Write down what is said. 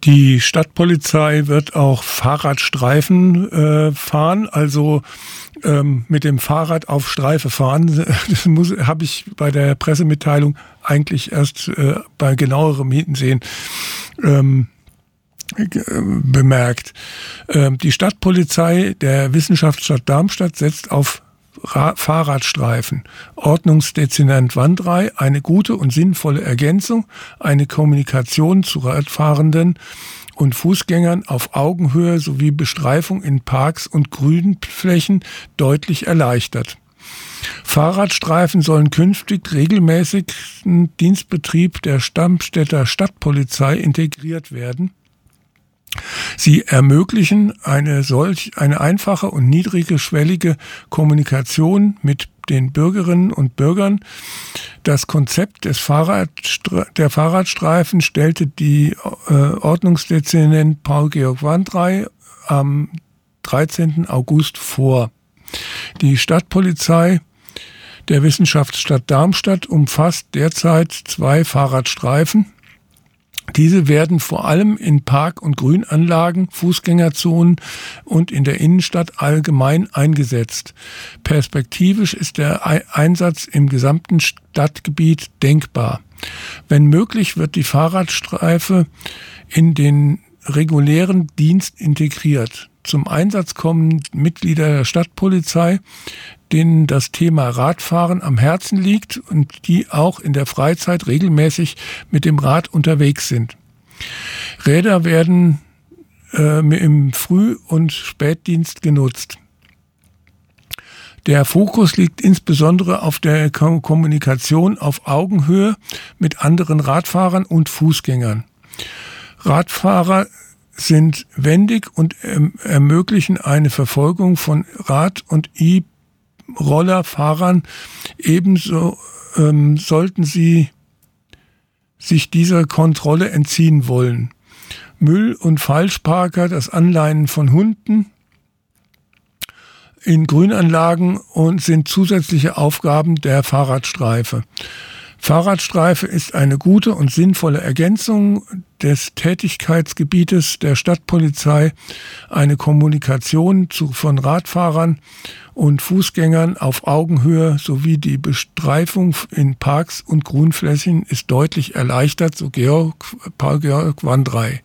Die Stadtpolizei wird auch Fahrradstreifen fahren, also mit dem Fahrrad auf Streife fahren. Das habe ich bei der Pressemitteilung eigentlich erst bei genauerem Hinsehen bemerkt. Die Stadtpolizei der Wissenschaftsstadt Darmstadt setzt auf Fahrradstreifen. Ordnungsdezernent Wandrei, eine gute und sinnvolle Ergänzung, eine Kommunikation zu Radfahrenden und Fußgängern auf Augenhöhe sowie Bestreifung in Parks und Grünflächen deutlich erleichtert. Fahrradstreifen sollen künftig regelmäßigen Dienstbetrieb der Darmstädter Stadtpolizei integriert werden. Sie ermöglichen eine einfache und niedrigschwellige Kommunikation mit den Bürgerinnen und Bürgern. Das Konzept der Fahrradstreifen stellte die Ordnungsdezernent Paul-Georg Wandrei am 13. August vor. Die Stadtpolizei der Wissenschaftsstadt Darmstadt umfasst derzeit 2 Fahrradstreifen. Diese werden vor allem in Park- und Grünanlagen, Fußgängerzonen und in der Innenstadt allgemein eingesetzt. Perspektivisch ist der Einsatz im gesamten Stadtgebiet denkbar. Wenn möglich, wird die Fahrradstreife in den regulären Dienst integriert. Zum Einsatz kommen Mitglieder der Stadtpolizei, denen das Thema Radfahren am Herzen liegt und die auch in der Freizeit regelmäßig mit dem Rad unterwegs sind. Räder werden im Früh- und Spätdienst genutzt. Der Fokus liegt insbesondere auf der Kommunikation auf Augenhöhe mit anderen Radfahrern und Fußgängern. Radfahrer sind wendig und ermöglichen eine Verfolgung von Rad- und E-Rollerfahrern. Ebenso sollten sie sich dieser Kontrolle entziehen wollen. Müll- und Falschparker, das Anleihen von Hunden in Grünanlagen und sind zusätzliche Aufgaben der Fahrradstreife. Fahrradstreife ist eine gute und sinnvolle Ergänzung des Tätigkeitsgebietes der Stadtpolizei, eine Kommunikation von Radfahrern und Fußgängern auf Augenhöhe sowie die Bestreifung in Parks und Grünflächen ist deutlich erleichtert, so Paul-Georg Wandrei.